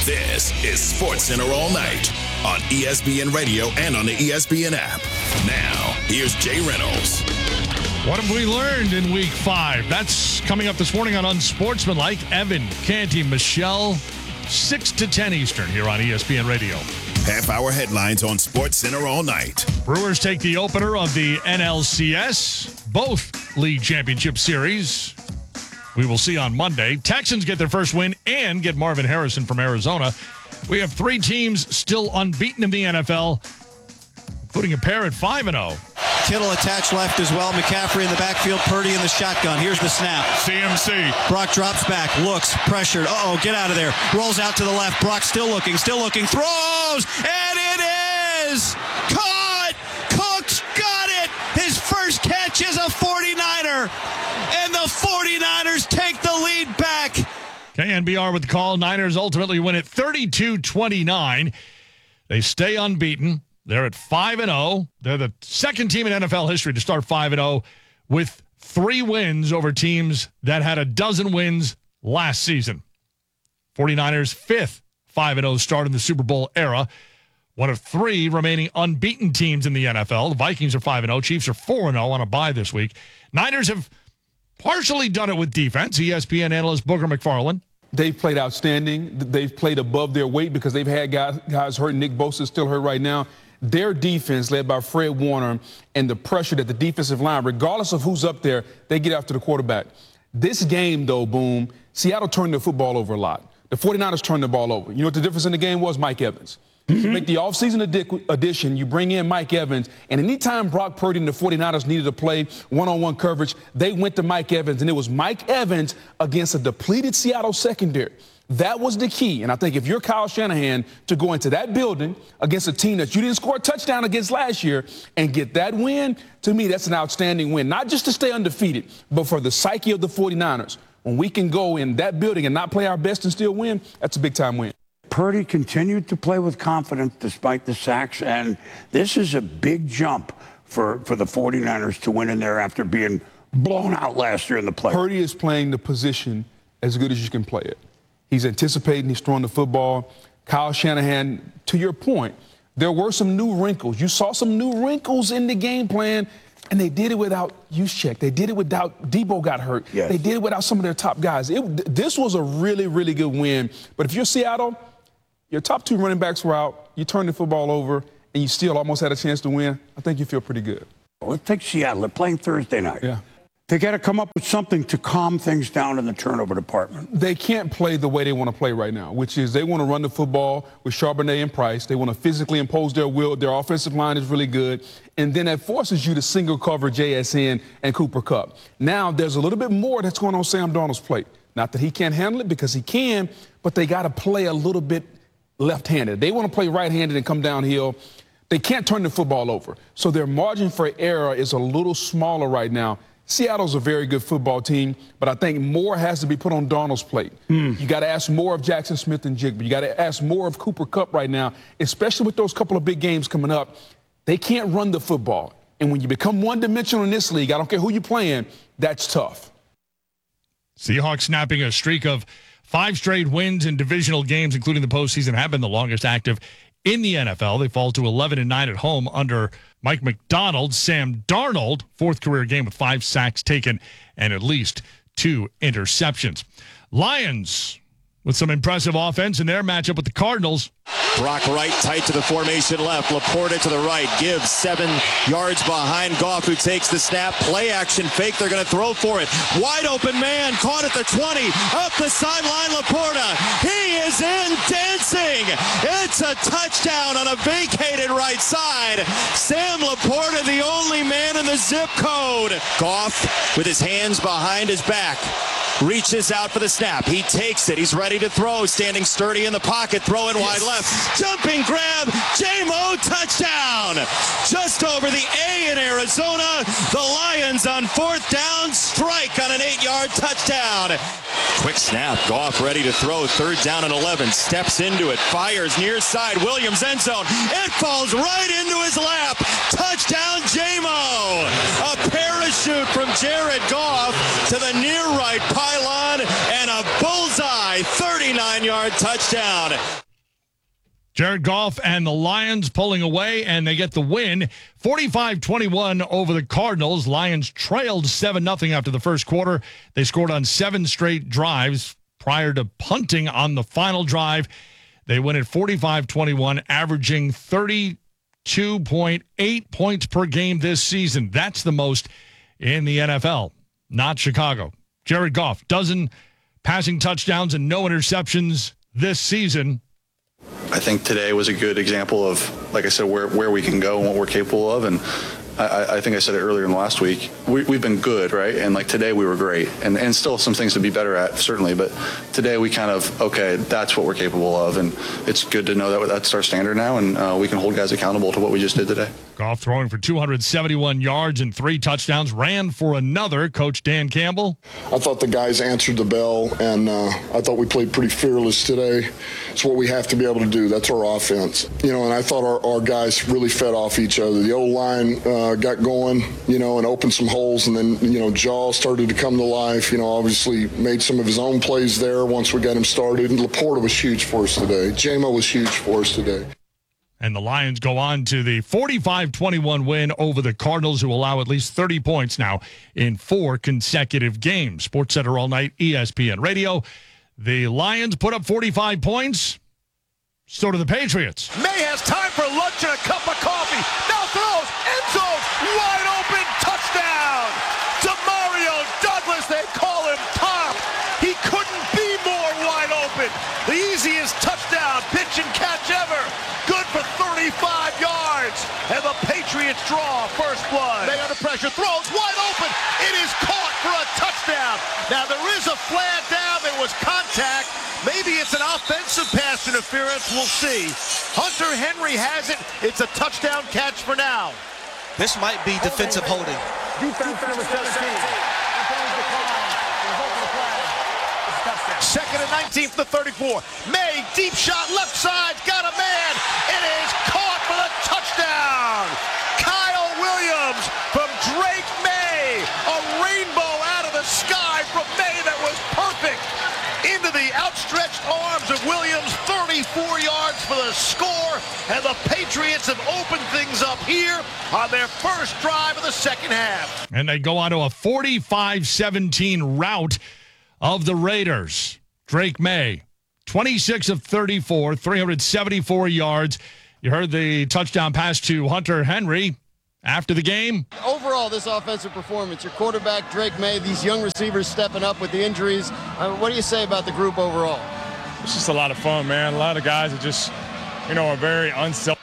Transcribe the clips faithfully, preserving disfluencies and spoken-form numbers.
This is SportsCenter All Night on E S P N Radio and on the E S P N app. Now, here's Jay Reynolds. What have we learned in week five? That's coming up this morning on Unsportsmanlike. Evan, Canty, Michelle, six to ten Eastern here on E S P N Radio. Half-hour headlines on SportsCenter All Night. Brewers take the opener of the N L C S, both league championship series. We will see on Monday. Texans get their first win and get Marvin Harrison from Arizona. We have three teams still unbeaten in the N F L, including a pair at five and oh. Kittle attached left as well. McCaffrey in the backfield. Purdy in the shotgun. Here's the snap. C M C. Brock drops back. Looks. Pressured. Uh-oh. Get out of there. Rolls out to the left. Brock still looking. Still looking. Throws. And it is caught. Cook's got it. His first catch is a forty-niner. And the forty-niners take the lead back. K N B R with the call. Niners ultimately win it thirty-two twenty-nine. They stay unbeaten. They're at five and oh. They're the second team in N F L history to start five and oh with three wins over teams that had a dozen wins last season. forty-niners fifth five and oh start in the Super Bowl era. One of three remaining unbeaten teams in the N F L. The Vikings are five and oh. Chiefs are four and oh on a bye this week. Niners have partially done it with defense. E S P N analyst Booger McFarland. They've played outstanding. They've played above their weight because they've had guys, guys hurt. Nick Bosa is still hurt right now. Their defense, led by Fred Warner, and the pressure that the defensive line, regardless of who's up there, they get after the quarterback. This game, though, Boom, Seattle turned the football over a lot. The forty-niners turned the ball over. You know what the difference in the game was? Mike Evans. Mm-hmm. You make the offseason addi- addition, you bring in Mike Evans, and anytime Brock Purdy and the forty-niners needed to play one-on-one coverage, they went to Mike Evans, and it was Mike Evans against a depleted Seattle secondary. That was the key, and I think if you're Kyle Shanahan, to go into that building against a team that you didn't score a touchdown against last year and get that win, to me, that's an outstanding win. Not just to stay undefeated, but for the psyche of the forty-niners. When we can go in that building and not play our best and still win, that's a big-time win. Purdy continued to play with confidence despite the sacks, and this is a big jump for, for the forty-niners to win in there after being blown out last year in the playoffs. Purdy is playing the position as good as you can play it. He's anticipating, he's throwing the football. Kyle Shanahan, to your point, there were some new wrinkles. You saw some new wrinkles in the game plan, and they did it without Juszczyk. They did it without Debo got hurt. Yes. They did it without some of their top guys. It, this was a really, really good win. But if you're Seattle, your top two running backs were out, you turned the football over, and you still almost had a chance to win, I think you feel pretty good. Let's take Seattle. They're playing Thursday night. Yeah. They got to come up with something to calm things down in the turnover department. They can't play the way they want to play right now, which is they want to run the football with Charbonnet and Price. They want to physically impose their will. Their offensive line is really good. And then that forces you to single cover J S N and Cooper Kupp. Now there's a little bit more that's going on Sam Darnold's plate. Not that he can't handle it, because he can, but they got to play a little bit left-handed. They want to play right-handed and come downhill. They can't turn the football over. So their margin for error is a little smaller right now. Seattle's a very good football team, but I think more has to be put on Darnold's plate. Mm. You got to ask more of Jackson Smith and Jigba. You got to ask more of Cooper Kupp right now, especially with those couple of big games coming up. They can't run the football. And when you become one-dimensional in this league, I don't care who you're playing, that's tough. Seahawks snapping a streak of five straight wins in divisional games, including the postseason, have been the longest active in the N F L. They fall to eleven and nine at home under Mike McDonald. Sam Darnold, fourth career game with five sacks taken and at least two interceptions. Lions with some impressive offense in their matchup with the Cardinals. Brock Wright tight to the formation left. Laporta to the right. Gibbs seven yards behind Goff, who takes the snap. Play action fake. They're going to throw for it. Wide open man caught at the twenty. Up the sideline, Laporta. He is in dancing. It's a touchdown on a vacated right side. Sam Laporta, the only man in the zip code. Goff with his hands behind his back. Reaches out for the snap. He takes it. He's ready to throw. Standing sturdy in the pocket. Throwing wide left. Jumping grab. J-Mo touchdown. Just over the A in Arizona. The Lions on fourth down. Strike on an eight-yard touchdown. Quick snap. Goff ready to throw. Third down and eleven. Steps into it. Fires near side. Williams end zone. It falls right into his lap. Touchdown J-Mo. A parachute from Jared Goff to the near right pylon and a bullseye Fry, thirty-nine yard touchdown. Jared Goff and the Lions pulling away, and they get the win, forty-five twenty-one over the Cardinals. Lions trailed seven nothing after the first quarter. They scored on seven straight drives prior to punting on the final drive. They win at forty-five twenty-one, averaging thirty-two point eight points per game this season. That's the most in the N F L, not Chicago. Jared Goff, dozen passing touchdowns and no interceptions this season. I think today was a good example of, like I said, where, where we can go and what we're capable of. And I, I think I said it earlier in the last week. We, we've been good, right? And like today we were great, and and still some things to be better at, certainly. But today we kind of, okay, that's what we're capable of, and it's good to know that that's our standard now, and uh, we can hold guys accountable to what we just did today. Goff throwing for two hundred seventy-one yards and three touchdowns, ran for another. Coach Dan Campbell. I thought the guys answered the bell, and uh, I thought we played pretty fearless today. It's what we have to be able to do. That's our offense. You know, and I thought our, our guys really fed off each other. The O-line uh, got going, you know, and opened some holes, and then, you know, Jaw started to come to life. You know, obviously made some of his own plays there once we got him started. And Laporta was huge for us today. J-Mo was huge for us today. And the Lions go on to the forty-five twenty-one win over the Cardinals, who allow at least thirty points now in four consecutive games. Sports Center all night, E S P N Radio. The Lions put up forty-five points. So do the Patriots. May has time for lunch and a cup of coffee. Now throws, end zone, wide open, touchdown. Demario Douglas, they call him Tom. He couldn't be more wide open. The easiest touchdown, pitch and catch ever. Good for thirty-five yards. And the Patriots draw first blood. May under pressure, throws, wide open. It is caught for a touchdown. Now there is a flag down. There was contact. Maybe it's an offensive pass interference. We'll see. Hunter Henry has it. It's a touchdown catch for now. This might be defensive holding. Defense number seventeen. Second and nineteen for the thirty-four. May, deep shot, left side, got a man. It is caught for the touchdown. Kyle Williams from Drake May. A rainbow out of the sky from May that was perfect. Into the outstretched arms of Williams, thirty-four yards for the score, and the Patriots have opened things up here on their first drive of the second half. And they go on to a forty-five seventeen rout of the Raiders. Drake May, twenty-six of thirty-four, three hundred seventy-four yards. You heard the touchdown pass to Hunter Henry after the game. Overall, this offensive performance, your quarterback, Drake May, these young receivers stepping up with the injuries. Uh, what do you say about the group overall? It's just a lot of fun, man. A lot of guys that just, you know, are very unselfish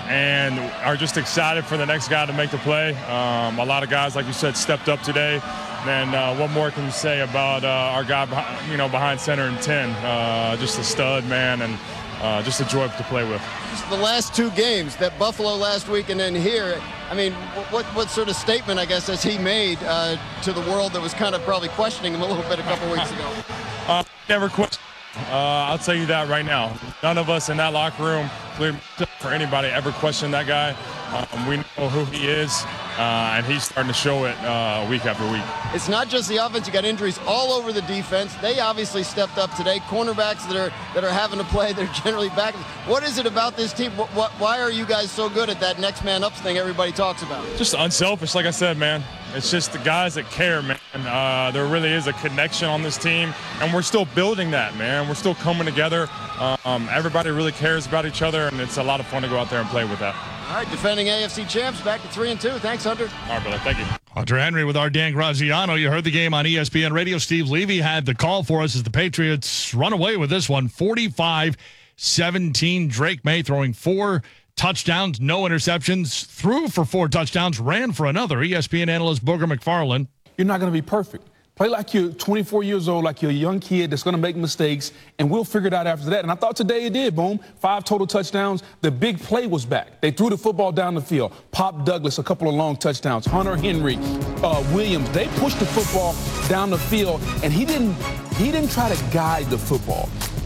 and are just excited for the next guy to make the play. Um, a lot of guys, like you said, stepped up today. And uh, what more can you say about uh, our guy, behind, you know, behind center and ten? Uh, just a stud, man, and uh, just a joy to play with. Just the last two games, that Buffalo last week and then here, I mean, what what sort of statement, I guess, has he made uh, to the world that was kind of probably questioning him a little bit a couple weeks ago? Uh, never question. Uh, I'll tell you that right now. None of us in that locker room, for anybody, ever question that guy. Um, we know who he is, uh, and he's starting to show it uh, week after week. It's not just the offense. You got injuries all over the defense. They obviously stepped up today. Cornerbacks that are that are having to play, they're generally back. What is it about this team? What, what, why are you guys so good at that next man up thing everybody talks about? Just unselfish, like I said, man. It's just the guys that care, man. Uh, there really is a connection on this team, and we're still building that, man. We're still coming together. Um, everybody really cares about each other, and it's a lot of fun to go out there and play with that. All right, defending A F C champs, back to three and two. Thanks, Hunter. All right, brother. Thank you. Hunter Henry with our Dan Graziano. You heard the game on E S P N Radio. Steve Levy had the call for us as the Patriots run away with this one, forty-five seventeen. Drake May throwing four touchdowns, no interceptions, threw for four touchdowns, ran for another. E S P N analyst Booger McFarland. You're not going to be perfect. Play like you're twenty-four years old, like you're a young kid that's going to make mistakes, and we'll figure it out after that. And I thought today it did, boom. Five total touchdowns. The big play was back. They threw the football down the field. Pop Douglas, a couple of long touchdowns. Hunter Henry, uh, Williams, they pushed the football down the field, and he didn't, he didn't try to guide the football.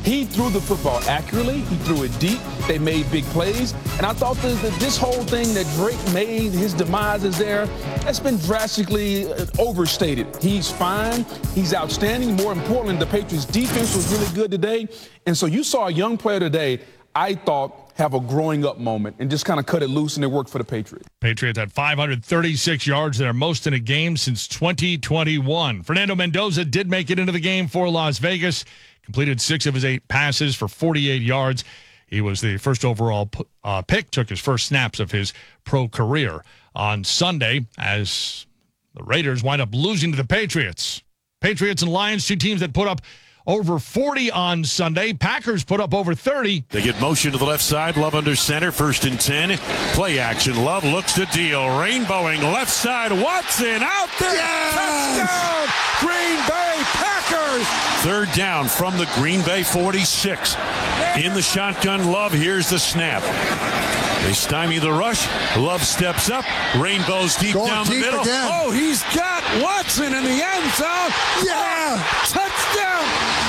He threw the football accurately. He threw it deep. They made big plays. And I thought that this whole thing that Drake made, his demise is there, that's been drastically overstated. He's fine. He's outstanding. More importantly, the Patriots' defense was really good today. And so you saw a young player today, I thought, have a growing up moment and just kind of cut it loose, and it worked for the Patriots. Patriots had five hundred thirty-six yards, their most in a game since twenty twenty-one. Fernando Mendoza did make it into the game for Las Vegas, completed six of his eight passes for forty-eight yards. He was the first overall uh, pick, took his first snaps of his pro career on Sunday as the Raiders wind up losing to the Patriots. Patriots and Lions, two teams that put up over forty on Sunday. Packers put up over thirty. They get motion to the left side. Love under center. First and ten. Play action. Love looks to deal. Rainbowing left side. Watson out there. Yes! Touchdown! Green Bay Packers! Third down from the Green Bay forty-six. In the shotgun, Love. Here's the snap. They stymie the rush. Love steps up. Rainbows deep Going down deep the middle. Again. Oh, he's got Watson in the end zone. Yeah! Touchdown!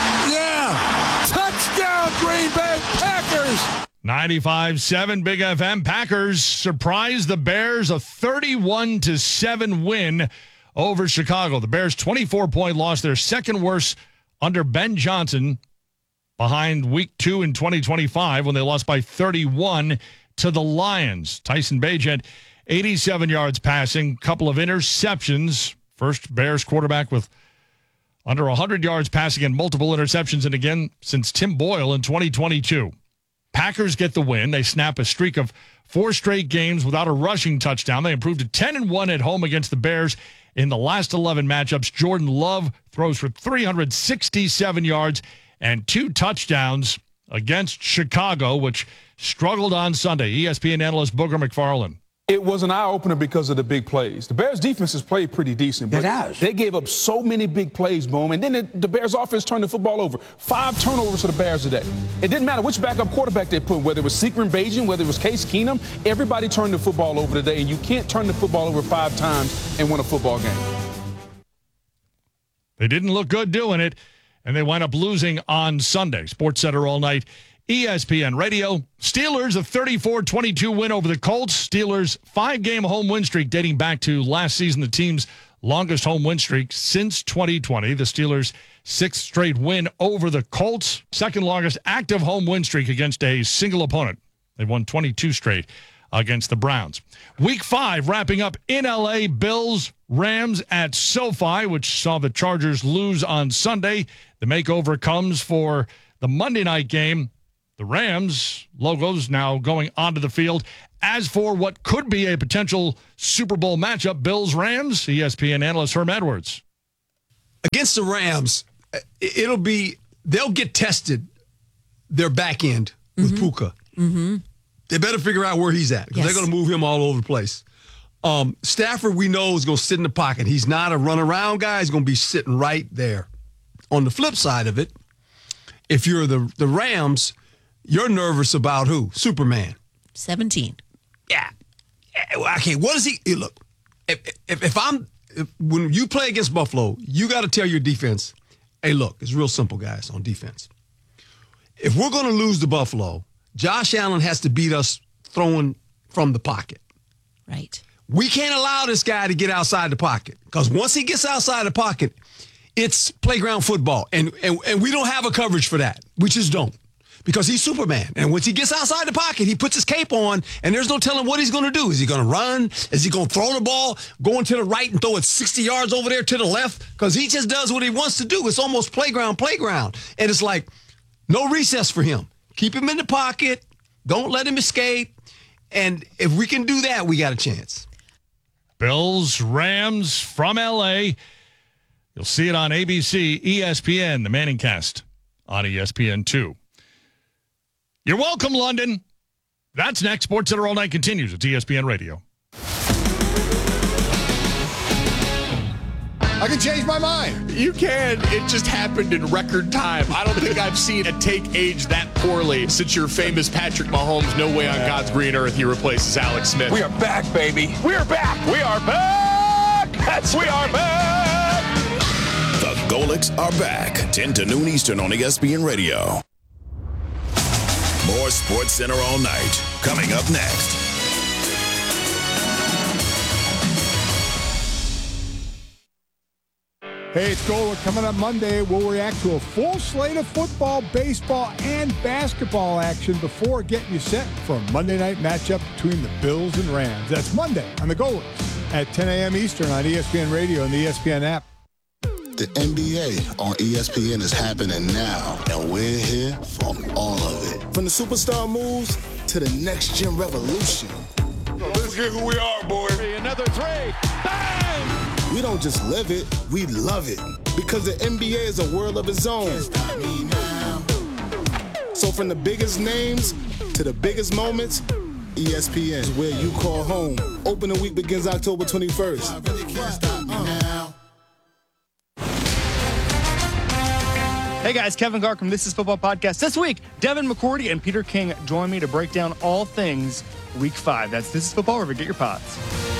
Yeah! Touchdown, Green Bay Packers! ninety-five seven Big F M. Packers surprised the Bears, a thirty-one to seven win over Chicago. The Bears' twenty-four point loss, their second worst under Ben Johnson, behind week two in twenty twenty-five when they lost by thirty-one to the Lions. Tyson Bagent, eighty-seven yards passing, couple of interceptions. First Bears quarterback with under one hundred yards passing and multiple interceptions, and again since Tim Boyle in twenty twenty-two. Packers get the win. They snap a streak of four straight games without a rushing touchdown. They improved to ten and one at home against the Bears in the last eleven matchups. Jordan Love throws for three hundred sixty-seven yards and two touchdowns against Chicago, which struggled on Sunday. E S P N analyst Booger McFarland. It was an eye-opener because of the big plays. The Bears' defense has played pretty decent, but it has. They gave up so many big plays, Boom, and then the, the Bears' offense turned the football over. Five turnovers for the Bears today. It didn't matter which backup quarterback they put, whether it was Sequin Bagent, whether it was Case Keenum. Everybody turned the football over today, and you can't turn the football over five times and win a football game. They didn't look good doing it, and they wind up losing on Sunday. Sports Center all night. E S P N Radio. Steelers a thirty-four twenty-two win over the Colts. Steelers five-game home win streak dating back to last season, the team's longest home win streak since twenty twenty. The Steelers' sixth straight win over the Colts. Second longest active home win streak against a single opponent. They won twenty-two straight against the Browns. Week five wrapping up in L A. Bills, Rams at SoFi, which saw the Chargers lose on Sunday. The makeover comes for the Monday night game. The Rams logos now going onto the field. As for what could be a potential Super Bowl matchup, Bills-Rams, E S P N analyst Herm Edwards. Against the Rams, it'll be, they'll get tested, their back end with mm-hmm. Puka. Mm-hmm. They better figure out where he's at because yes. they're going to move him all over the place. Um, Stafford, we know, is going to sit in the pocket. He's not a run-around guy. He's going to be sitting right there. On the flip side of it, if you're the the Rams, you're nervous about who? Superman. seventeen. Yeah. Okay, what is he? Look, if, if, if I'm, if, when you play against Buffalo, you got to tell your defense, hey, look, it's real simple, guys, on defense. If we're going to lose to Buffalo, Josh Allen has to beat us throwing from the pocket. Right. We can't allow this guy to get outside the pocket because once he gets outside the pocket, it's playground football, and, and, and we don't have a coverage for that. We just don't. Because he's Superman. And once he gets outside the pocket, he puts his cape on, and there's no telling what he's going to do. Is he going to run? Is he going to throw the ball, going to the right and throw it sixty yards over there to the left? Because he just does what he wants to do. It's almost playground, playground. And it's like no recess for him. Keep him in the pocket. Don't let him escape. And if we can do that, we got a chance. Bills, Rams from L A. You'll see it on A B C, E S P N, the Manning Cast on E S P N two. You're welcome, London. That's next. Sports Center All Night continues. It's E S P N Radio. I can change my mind. You can. It just happened in record time. I don't think I've seen a take age that poorly since your famous Patrick Mahomes, no way on God's green earth he replaces Alex Smith. We are back, baby. We are back. We are back. That's we are back. The Golics are back. ten to noon Eastern on E S P N Radio. More Sports Center all night. Coming up next. Hey, it's Gola. Coming up Monday, we'll react to a full slate of football, baseball, and basketball action before getting you set for a Monday night matchup between the Bills and Rams. That's Monday on the Golas at ten a.m. Eastern on E S P N Radio and the E S P N app. The N B A on E S P N is happening now, and we're here for all of it. From the superstar moves to the next-gen revolution. Let's get who we are, boy. Another three. Bang! We don't just live it, we love it. Because the N B A is a world of its own. So from the biggest names to the biggest moments, E S P N is where you call home. Opening week begins October twenty-first. Hey guys, Kevin Garcom, This Is Football Podcast. This week, Devin McCourty and Peter King join me to break down all things Week five. That's This Is Football, wherever you get your pods.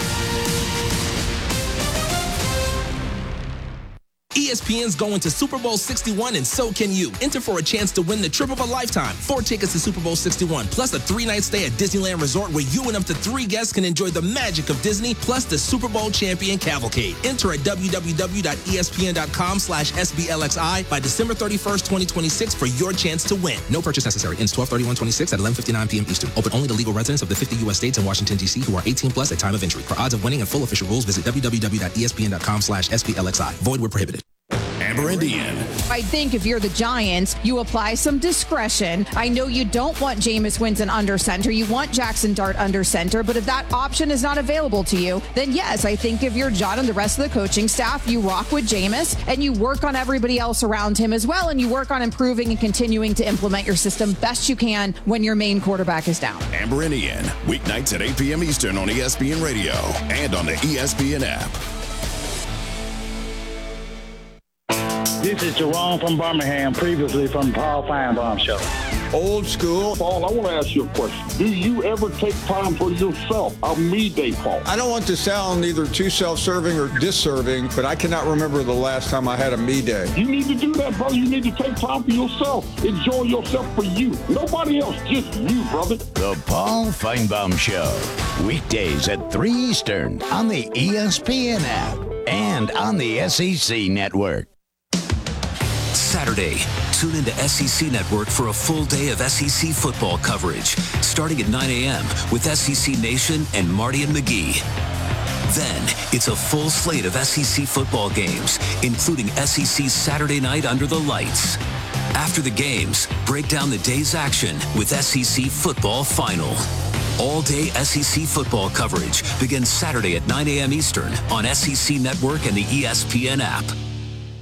E S P N's going to Super Bowl sixty-one, and so can you. Enter for a chance to win the trip of a lifetime. Four tickets to Super Bowl sixty-one, plus a three-night stay at Disneyland Resort where you and up to three guests can enjoy the magic of Disney, plus the Super Bowl champion cavalcade. Enter at w w w dot e s p n dot com slash s b l x i by December thirty-first, twenty twenty-six for your chance to win. No purchase necessary. Ends twelve thirty-one twenty-six at eleven fifty-nine p.m. Eastern. Open only to legal residents of the fifty U S states and Washington, D C who are eighteen plus at time of entry. For odds of winning and full official rules, visit w w w dot e s p n dot com slash s b l x i. Void where prohibited. Amber and Ian. I think if you're the Giants, you apply some discretion. I know you don't want Jameis Winston under center. You want Jackson Dart under center. But if that option is not available to you, then yes, I think if you're John and the rest of the coaching staff, you rock with Jameis and you work on everybody else around him as well. And you work on improving and continuing to implement your system best you can when your main quarterback is down. Amber and Ian, weeknights at eight p.m. Eastern on E S P N Radio and on the E S P N app. This is Jerome from Birmingham, previously from the Paul Feinbaum Show. Old school. Paul, I want to ask you a question. Do you ever take time for yourself? A me day, Paul? I don't want to sound either too self-serving or disserving, but I cannot remember the last time I had a me day. You need to do that, brother. You need to take time for yourself. Enjoy yourself for you. Nobody else, just you, brother. The Paul Feinbaum Show. Weekdays at three Eastern on the E S P N app and on the S E C Network. Saturday, tune into S E C Network for a full day of S E C football coverage, starting at nine a.m. with S E C Nation and Marty and McGee. Then, it's a full slate of S E C football games, including S E C Saturday Night Under the Lights. After the games, break down the day's action with S E C Football Final. All-day S E C football coverage begins Saturday at nine a.m. Eastern on S E C Network and the E S P N app.